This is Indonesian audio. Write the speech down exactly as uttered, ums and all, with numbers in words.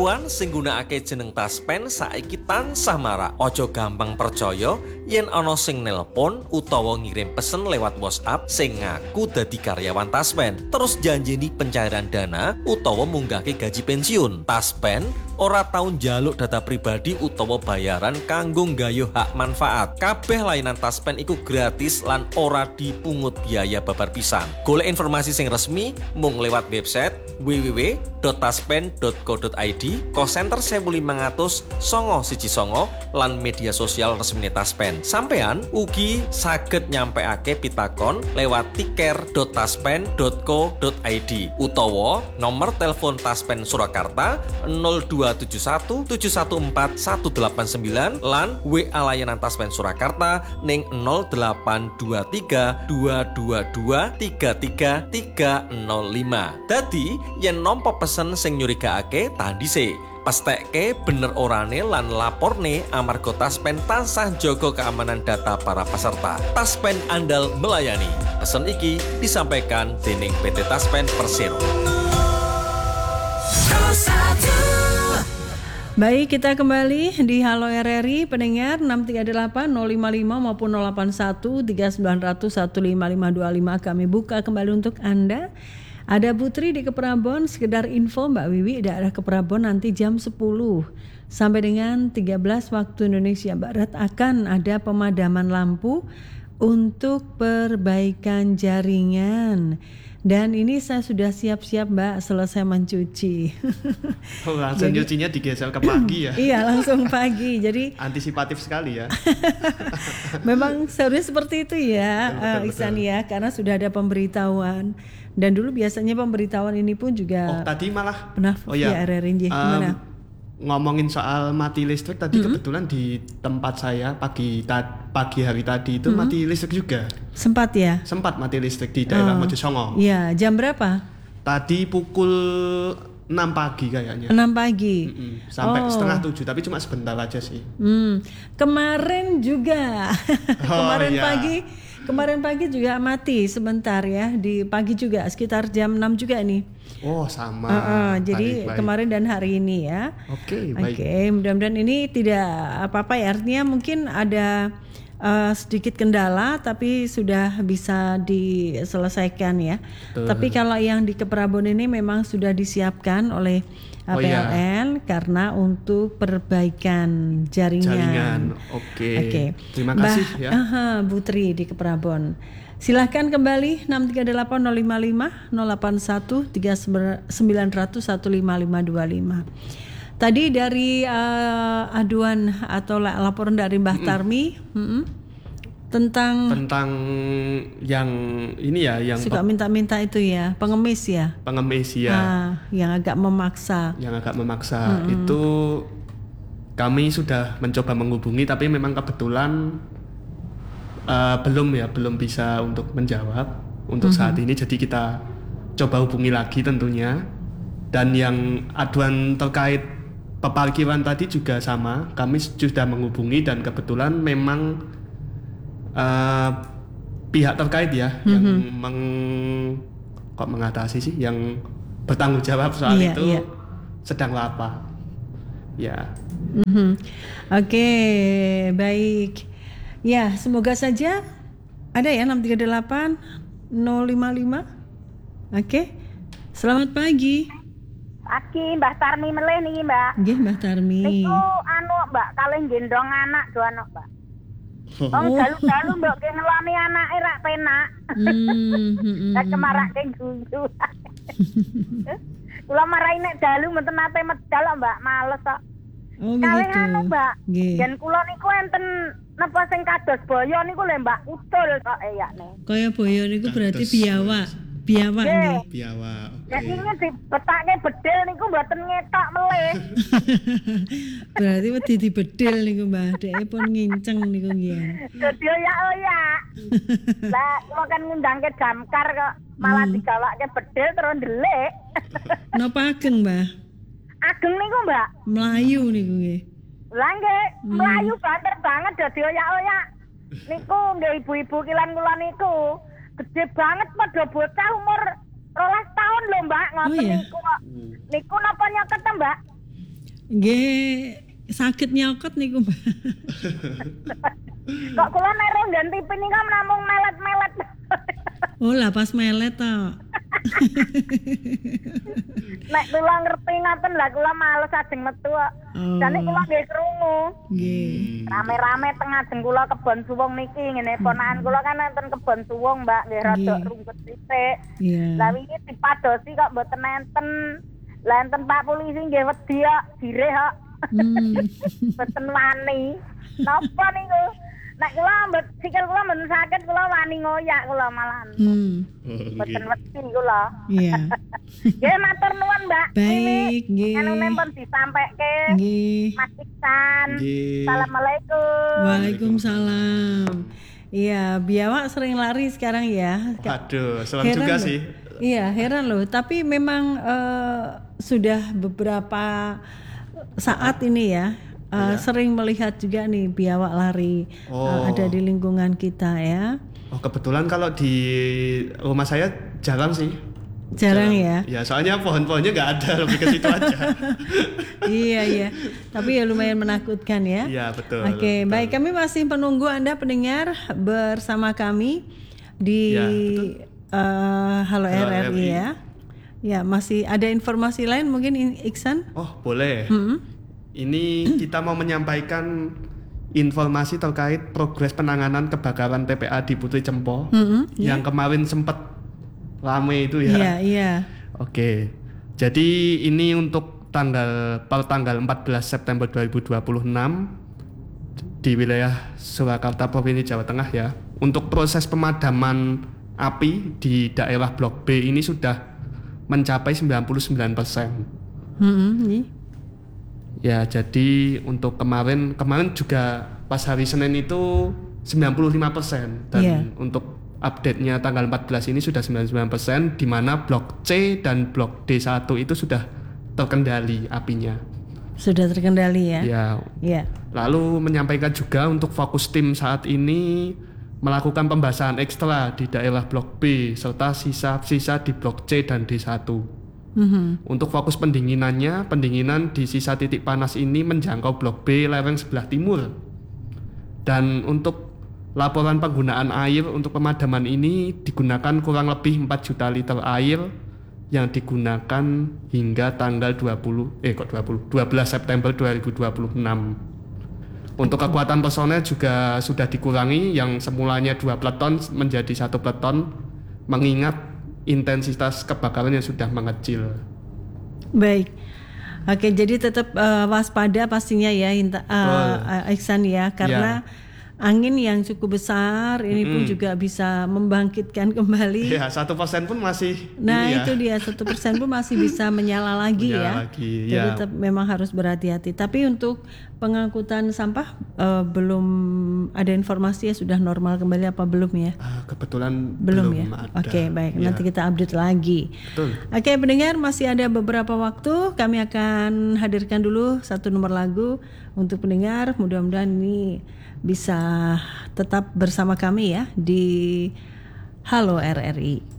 Penipuan sing gunakake jeneng Taspen saiki tansah marak. Ojo gampang percaya yen ana sing nelpon utawa ngirim pesen lewat WhatsApp sing ngaku dadi karyawan Taspen, terus janjeni pencairan dana utawa munggahke gaji pensiun. Taspen ora tau njaluk data pribadi utawa bayaran kanggo nggayuh hak manfaat. Kabeh layanan Taspen iku gratis lan ora dipungut biaya babar pisan. Golek informasi sing resmi mung lewat website w w w dot taspen dot co dot i d, call center seribu lima ratus songo siji songo lan media sosial resmine Taspen. Sampean ugi saged nyampeake pitakon lewat tiker dot taspen dot co dot i d utawa nomor telepon Taspen Surakarta nol dua tujuh satu tujuh satu empat satu delapan sembilan lan W A layanan Taspen Surakarta ning nol delapan dua tiga dua dua dua tiga tiga tiga nol lima. Dadi yen nampa pesen sing nyurigakake tandise pastekke bener orane lan laporne amarga Taspen tansah jaga keamanan data para peserta. Taspen andal melayani. Pesen iki disampaikan dening P T Taspen Persero. Baik, kita kembali di Halo R R I pendengar enam tiga delapan nol lima lima maupun nol delapan satu tiga sembilan nol nol satu lima lima dua lima kami buka kembali untuk Anda. Ada Putri di Keprabon, sekedar info Mbak Wiwi, daerah Keprabon nanti jam sepuluh sampai dengan tiga belas waktu Indonesia Barat akan ada pemadaman lampu untuk perbaikan jaringan. Dan ini saya sudah siap-siap Mbak, selesai mencuci. Oh, langsung jadi, cucinya digeser ke pagi ya? Iya, langsung pagi. Jadi antisipatif sekali ya. Memang seharusnya seperti itu ya, betul, uh, Iksan ya, karena sudah ada pemberitahuan. Dan dulu biasanya pemberitahuan ini pun juga. Oh, tadi malah. Pernah oh, ya. R R I gimana? Um, ngomongin soal mati listrik tadi, mm-hmm. kebetulan di tempat saya pagi ta- pagi hari tadi itu mm-hmm. mati listrik juga. Sempat ya? Sempat mati listrik di daerah oh. Mojosongo. Iya, jam berapa? Tadi pukul enam pagi kayaknya. enam pagi. Mm-mm. Sampai oh. setengah tujuh, tapi cuma sebentar aja sih. Hmm. Kemarin juga. Oh, kemarin iya. pagi Kemarin pagi juga mati sebentar ya, di pagi juga sekitar jam enam juga nih. Oh, sama. Uh, uh, jadi baik, baik. Kemarin dan hari ini ya. Oke, okay, baik. Oke, okay, mudah-mudahan ini tidak apa-apa ya. Artinya mungkin ada uh, sedikit kendala tapi sudah bisa diselesaikan ya. Betul. Tapi kalau yang di Keprabon ini memang sudah disiapkan oleh oh, P L N iya. karena untuk perbaikan jaringan. Jaringan, oke. Okay. Okay. Terima kasih bah, ya. Aha, Putri di Keprabon. Silahkan kembali enam tiga delapan nol lima lima nol delapan satu tiga sembilan nol nol satu lima lima dua lima. Tadi dari uh, aduan atau laporan dari Mbah Tarmi mm-hmm. tentang tentang yang ini ya, yang suka pe- minta-minta itu ya, pengemis ya. Pengemis ya. Ah, yang agak memaksa. Yang agak memaksa mm-hmm. itu kami sudah mencoba menghubungi tapi memang kebetulan Uh, belum ya, belum bisa untuk menjawab untuk mm-hmm. saat ini. Jadi kita coba hubungi lagi tentunya. Dan yang aduan terkait peparkiran tadi juga sama. Kami sudah menghubungi dan kebetulan memang uh, pihak terkait ya mm-hmm. yang meng, kok mengatasi sih, yang bertanggung jawab soal yeah, itu yeah. sedang rapat. Ya. Mm-hmm. Oke, okay, baik. Ya, semoga saja ada ya enam tiga delapan nol lima lima. Oke. Selamat pagi. Pagi, Mbak Tarmi meleh niki, Mbak. Nggih, Mbak Tarmi. Niku anu, Mbak, kalih gendong anak do anak, Mbak. Wong oh. dalu-dalu mbok ke ngeloni anake ra penak. Hmm. Lah kemarake guyu. Kula marahi nek dalu mboten nate medal, Mbak, males kok. Oh, kalih gitu. anu, Mbak. Nggih. Yen kula niku enten napa sing kados boyo niku lho Mbak utul kok eyakne. Kaya boyo niku berarti biawak. Biawak nggih. Biawak. Jadi ini dibetake bedil niku mboten ngetok meleh. Berarti wedi dibedil niku Mbah. Dheke pun nginceng niku nggih. Dadi oyak-oyak. Lah kok kan ngundangke damkar kok malah hmm. digawake bedil terus ndelik. Napa ageng Mbah? Ageng niku Mbak. Melayu niku nggih. Lah nggih, hmm. mlayu banter banget dadi oyak-oyak. Niku nggih ibu-ibu kilan kula niku gede banget padha bocah umur rolas tahun lho Mbak, ngoten oh, iya. niku. Niku napa nyoket Mbak? Nggih, sakit nyokot niku, Mbak. Kok kula nek ronggan tipe nika namung melet-melet. Oh, lah pas melet to. Nek kula ngerti ngoten lah kula males ajeng metu kok. Oh. Jane kula nggih krungu. Nggih. Rame-rame tengah ajeng kula kebon suwung niki ngene ponakan kula kan enten kebon suwung Mbak nggih rada Nggih. rungkut sithik. Iya. Lah wingi dipadosi kok mboten enten. Lah enten Pak polisi nggih wedi kok direh kok. Hmm. Mboten wani. Napa niku? Nek kula mbet sikil kula mboten sakit kula wani ngoyak kula malahan. Hmm. Mboten wedi kula. Iya. Nggih matur nuwun Mbak. Baik, nggih. Anu nempel disampaike. Nggih. Mas Iksan. Nggih. Assalamualaikum. Waalaikumsalam. Iya, biawak sering lari sekarang ya. Waduh, seram juga loh. sih. Iya, heran loh. Tapi memang eh, sudah beberapa saat ini ya, eh, sering melihat juga nih biawak lari Oh. eh, ada di lingkungan kita ya. Oh, kebetulan kalau di rumah saya jarang sih. Jarang ya. Ya, soalnya pohon-pohonnya nggak ada, lebih ke situ aja. Iya, iya. Tapi ya lumayan menakutkan ya. Iya, betul. Oke, betul. baik, kami masih menunggu Anda pendengar bersama kami di Ya, betul. eh, Halo, Halo R R I R I. ya. Ya, masih ada informasi lain mungkin Iksan? Oh, boleh. Hmm? Ini kita mau menyampaikan informasi terkait progres penanganan kebakaran T P A di Putri Cempo Hmm, yang kemarin sempat rame itu ya. Iya, iya. Oke. Jadi ini untuk tanggal per tanggal empat belas September dua ribu dua puluh enam di wilayah Surakarta Provinsi Jawa Tengah ya. Untuk proses pemadaman api di daerah Blok B ini sudah mencapai sembilan puluh sembilan persen. Hmm, iya. Ya, jadi untuk kemarin kemarin juga pas hari Senin itu sembilan puluh lima persen dan Iya. untuk update-nya tanggal empat belas ini sudah sembilan puluh sembilan persen di mana blok C dan blok D satu itu sudah terkendali apinya. Sudah terkendali ya. Ya. Iya. Lalu menyampaikan juga untuk fokus tim saat ini melakukan pembasahan ekstra di daerah blok B serta sisa-sisa di blok C dan D satu. Mhm. Untuk fokus pendinginannya, pendinginan di sisa titik panas ini menjangkau blok B lereng sebelah timur. Dan untuk laporan penggunaan air untuk pemadaman ini digunakan kurang lebih empat juta liter air yang digunakan hingga tanggal dua puluh eh kok dua puluh dua belas September dua ribu dua puluh enam. Untuk kekuatan personel juga sudah dikurangi yang semulanya dua peleton menjadi satu peleton mengingat intensitas kebakaran yang sudah mengecil. Baik. Oke, jadi tetap eh, waspada pastinya ya, Inta, eh, Betul. eh, Iksan ya, karena angin yang cukup besar ini pun juga bisa membangkitkan kembali. Ya, satu persen pun masih. Nah ini ya. itu dia, satu persen pun masih bisa menyala lagi Menyala ya. lagi, Jadi ya. tetap memang harus berhati-hati. Tapi untuk pengangkutan sampah eh, belum ada informasi ya, sudah normal kembali apa belum ya? Ah, kebetulan Belum, belum, ya. ada. Oke, baik. Ya, Nanti kita update lagi. betul. Oke, pendengar, masih ada beberapa waktu. Kami akan hadirkan dulu satu nomor lagu untuk pendengar. Mudah-mudahan ini bisa tetap bersama kami ya di Halo R R I.